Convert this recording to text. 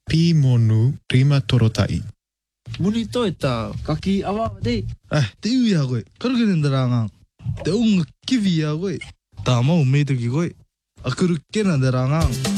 Pimonu prima torotai. Bonito esta. Kaki awak deh. Tiu ya gue. Kerja nenderangang. Teung kivi ya gue. Tama umay tu gue. Aku rukken nenderangang.